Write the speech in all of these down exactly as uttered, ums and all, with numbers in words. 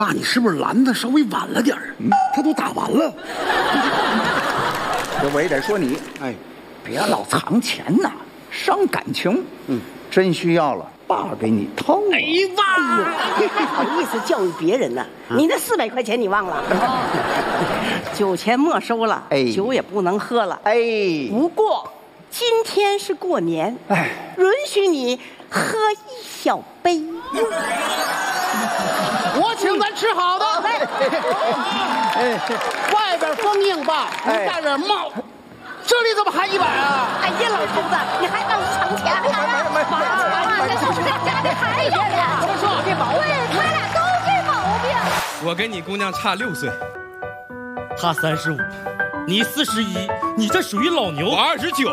爸，你是不是来的稍微晚了点儿？嗯，他都打完了。 这我也得说你， 哎， 别老藏钱呐，伤感情。嗯，真需要了，爸给你掏。 哎呀妈！ 你还好意思教育别人呢？你那四百块钱你忘了？酒钱没收了， 哎酒也不能喝了。 哎， 不过今天是过年， 哎， 允许你喝一小杯。 我请咱吃好的。 哎， 外边风硬吧，你哎戴点帽。这里怎么还一百啊？ 哎呀，老头子，你还当藏钱呢？妈，这就是咱家的孩子呀！ 怎么说？这毛病？ 对他俩都这毛病。 我跟你姑娘差六岁， 他三十五，你四十一，你这属于老牛。 我二十九。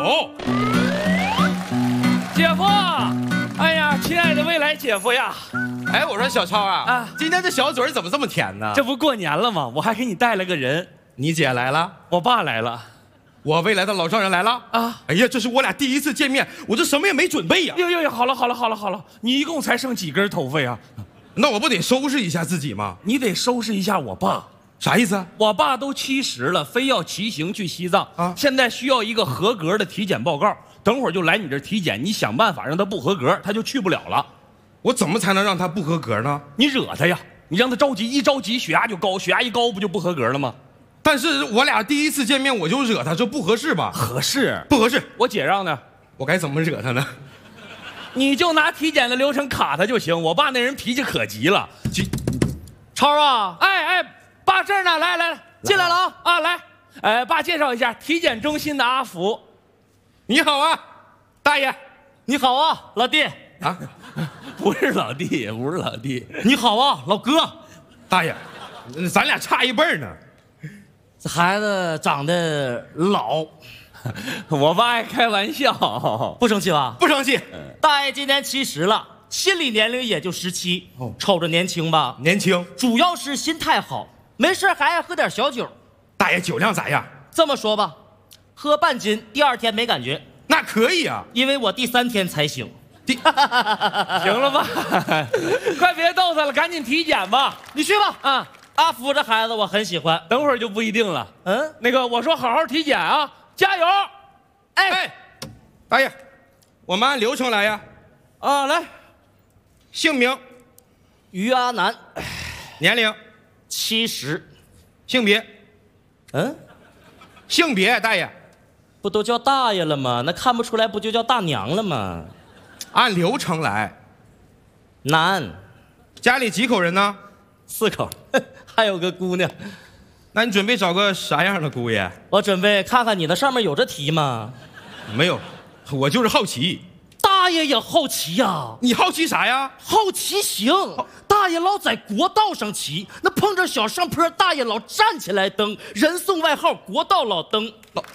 姐夫，哎呀，亲爱的未来姐夫呀！ 哎，我说小超啊， 啊今天这小嘴怎么这么甜呢？ 这不过年了吗？我还给你带了个人， 你姐来了， 我爸来了。 我未来的老丈人来了啊！ 哎呀，这是我俩第一次见面，我这什么也没准备呀。 哟哟哟，好了好了好了好了，你一共才剩几根头发呀？ 那我不得收拾一下自己吗？ 你得收拾一下我爸。 啥意思啊？ 我爸都七十了，非要骑行去西藏啊现在需要一个合格的体检报告，等会儿就来你这儿体检，你想办法让他不合格，他就去不了了。 我怎么才能让他不合格呢？ 你惹他呀，你让他着急，一着急血压就高，血压一高不就不合格了吗？ 但是我俩第一次见面我就惹他，这不合适吧？ 合适， 不合适， 我姐让的。 我该怎么惹他呢？ 你就拿体检的流程卡他就行。我爸那人脾气可急了。超啊，哎哎，爸这儿呢，来来来，进来了啊啊来，哎，爸介绍一下，体检中心的阿福。 你好啊，大爷。 你好啊，老弟啊， 不是老弟，不是老弟。 你好啊，老哥， 大爷，咱俩差一辈儿呢。 这孩子长得老， 我爸爱开玩笑， 不生气吧？ 不生气。 大爷今年七十了，心理年龄也就十七， 哦瞅着年轻吧？ 年轻。 主要是心态好，没事还爱喝点小酒。 大爷酒量咋样？ 这么说吧，喝半斤，第二天没感觉， 那可以啊。 因为我第三天才醒。 第行了吧？快别逗他了，赶紧体检吧。 你去吧。 啊， 阿福这孩子我很喜欢。 等会儿就不一定了。 嗯， 那个我说好好体检啊，加油！ 哎哎，大爷，我们按流程来呀。 啊，来， 姓名、 于阿南， 年龄、 七十。 性别、 嗯， 性别，大爷， 不都叫大爷了吗？那看不出来不就叫大娘了吗？ 按流程来。 男， 家里几口人呢？ 四口，还有个姑娘。 那你准备找个啥样的姑爷？ 我准备看看你那上面有这题吗？ 没有，我就是好奇。 大爷也好奇呀、 你好奇啥呀？ 好奇行。大爷老在国道上骑，那碰着小上坡，大爷老站起来蹬，人送外号国道老蹬。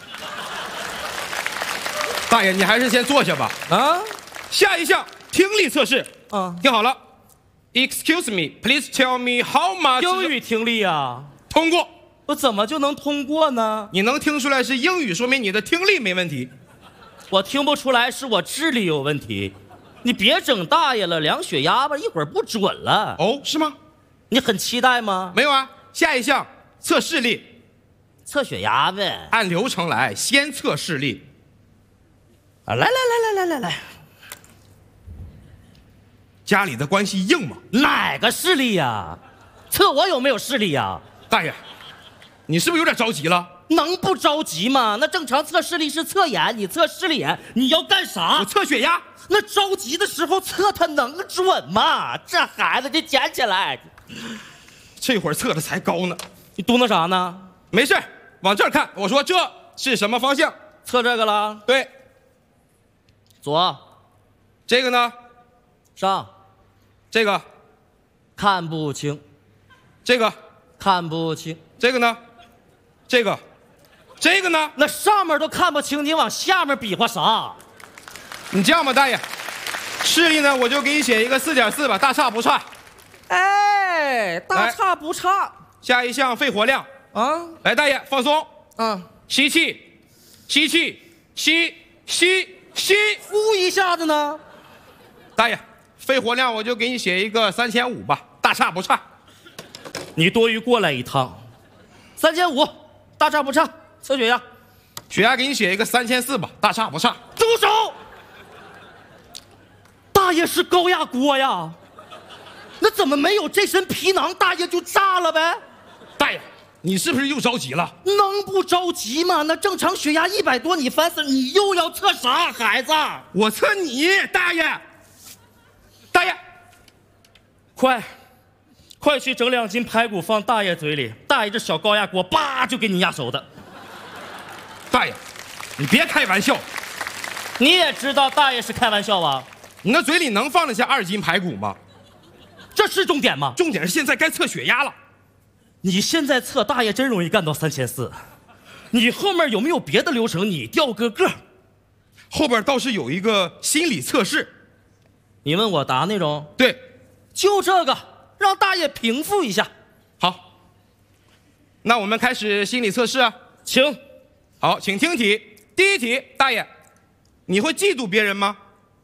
大爷，你还是先坐下吧。 啊， 下一项听力测试。 啊听好了。Excuse me, please tell me how much。 英语听力呀、 通过。 我怎么就能通过呢？ 你能听出来是英语，说明你的听力没问题。 我听不出来，是我智力有问题。你别整大爷了，量血压吧，一会儿不准了。 哦，是吗？ 你很期待吗？ 没有啊。下一项测视力， 测血压呗。 按流程来，先测视力。 啊，来来来来来来来， 家里的关系硬吗？ 哪个视力呀？测我有没有视力呀？ 大爷，你是不是有点着急了？ 能不着急吗？那正常测视力是测眼，你测视力眼，你要干啥？ 我测血压。 那着急的时候测它能准吗？这孩子就捡起来。 这会儿测的才高呢。 你嘟囔啥呢？ 没事，往这儿看。我说这是什么方向？ 测这个了， 对， 左这个呢？ 上， 这个， 看不清， 这个， 看不清。 这个呢？这个，这个呢？ 那上面都看不清，你往下面比划啥？ 你这样吧，大爷，视力呢，我就给你写一个四点四吧，大差不差。 哎，大差不差下一项肺活量啊！ 来，大爷放松， 嗯， 吸气，吸气，吸吸吸， 呼一下子呢。 大爷，肺活量我就给你写一个三千五吧，大差不差。 你多余过来一趟，三千五，大差不差，测血压。 血压给你写一个三千四吧，大差不差。 住手！大爷是高压锅呀，那怎么没有这身皮囊，大爷就炸了呗？ 大爷，你是不是又着急了？ 能不着急吗？那正常血压一百多，你烦死了！你又要测啥，孩子？ 我测你，大爷。大爷， 快，快去整两斤排骨放大爷嘴里，大爷这小高压锅，叭就给你压熟的。 大爷，你别开玩笑， 你也知道大爷是开玩笑吧？ 你那嘴里能放得下二斤排骨吗？ 这是重点吗？ 重点是现在该测血压了。 你现在测大爷真容易干到三千四，你后面有没有别的流程？你调个个。 后边倒是有一个心理测试。 你问我答那种？ 对， 就这个，让大爷平复一下。 好，那我们开始心理测试啊， 请。 好，请听题。第一题，大爷，你会嫉妒别人吗？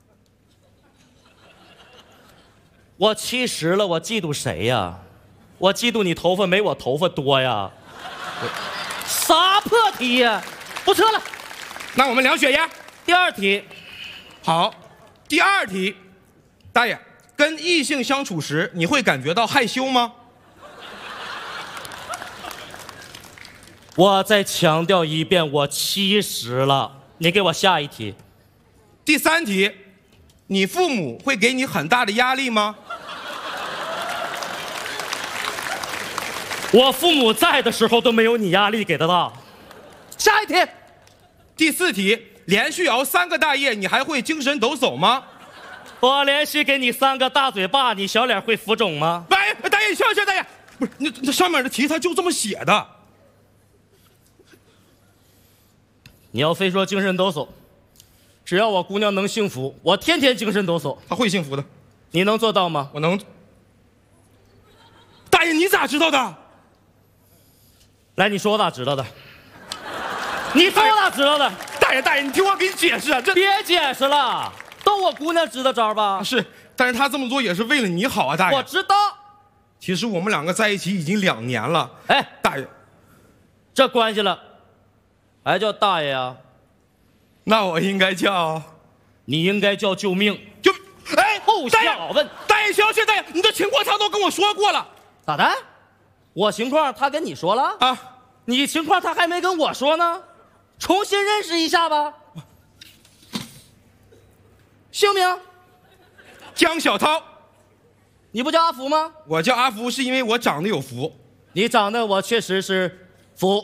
我七十了，我嫉妒谁呀？我嫉妒你头发没我头发多呀。啥破题呀？不测了。 那我们量血压。 第二题。 好，第二题，大爷，跟异性相处时，你会感觉到害羞吗？ 我再强调一遍，我七十了。你给我下一题。 第三题，你父母会给你很大的压力吗？ 我父母在的时候都没有你压力给的大。下一题。 第四题，连续熬三个大夜，你还会精神抖擞吗？ 我连续给你三个大嘴巴，你小脸会浮肿吗？ 大爷，大爷，笑笑，大爷，不是，那那上面的题他就这么写的。 你要非说精神抖擞，只要我姑娘能幸福，我天天精神抖擞。 她会幸福的， 你能做到吗？ 我能。大爷，你咋知道的？ 来，你说我咋知道的？你说我咋知道的？ 大爷，大爷，你听我给你解释啊，这别解释了，都我姑娘支的招吧？ 是，但是她这么做也是为了你好啊，大爷。 我知道。 其实我们两个在一起已经两年了。 哎， 大爷， 这关系了，还叫大爷啊？ 那我应该叫， 你应该叫救命。 就，哎， 后大爷下问， 大爷，小雪，大爷，你的情况他都跟我说过了。 咋的？我情况他跟你说了啊？ 你情况他还没跟我说呢，重新认识一下吧。姓名？ 江小涛。 你不叫阿福吗？ 我叫阿福是因为我长得有福。 你长得我确实是福。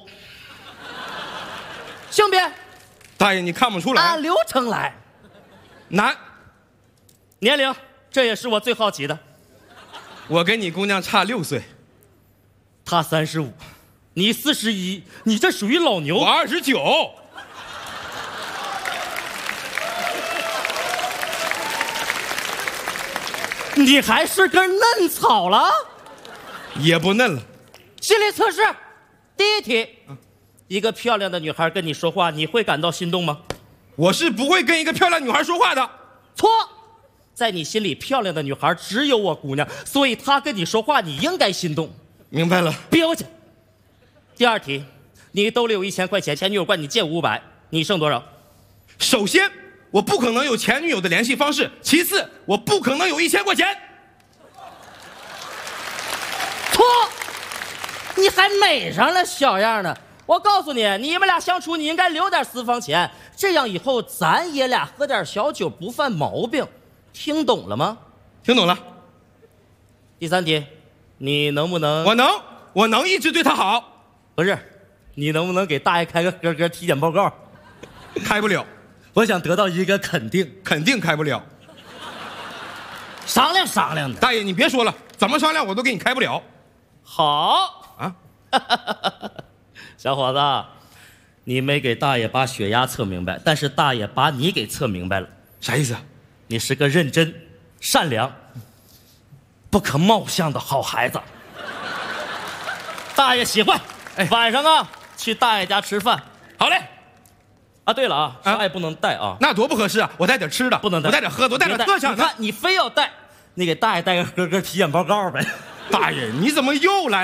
性别？ 大爷，你看不出来？ 按流程来。 男。 年龄？这也是我最好奇的。 我跟你姑娘差六岁。 她三十五，你四十一，你这属于老牛。 我二十九。 你还是根嫩草了？ 也不嫩了。 心理测试，第一题，一个漂亮的女孩跟你说话，你会感到心动吗？ 我是不会跟一个漂亮女孩说话的。 错，在你心里，漂亮的女孩只有我姑娘，所以她跟你说话，你应该心动。 明白了。 憋回去。第二题，你兜里有一千块钱，前女友管你借五百，你剩多少？ 首先，我不可能有前女友的联系方式；其次，我不可能有一千块钱。 错，你还美上了小样呢。我告诉你，你们俩相处，你应该留点私房钱，这样以后咱爷俩喝点小酒不犯毛病。听懂了吗？ 听懂了。 第三题，你能不能？ 我能，我能一直对她好。 不是，你能不能给大爷开个哥哥体检报告？ 开不了。 我想得到一个肯定。 肯定开不了。 商量商量的。 大爷，你别说了，怎么商量我都给你开不了。 好啊。 小伙子，你没给大爷把血压测明白，但是大爷把你给测明白了。 啥意思啊？ 你是个认真、善良、不可貌相的好孩子，大爷喜欢。哎，晚上啊，去大爷家吃饭。 好嘞。 啊，对了啊，啥也不能带啊。 那多不合适啊！我带点吃的， 不能带。 我带点喝的，我带点特产的。 你看，你非要带，你给大爷带个哥哥体检报告呗。 大爷，你怎么又来了？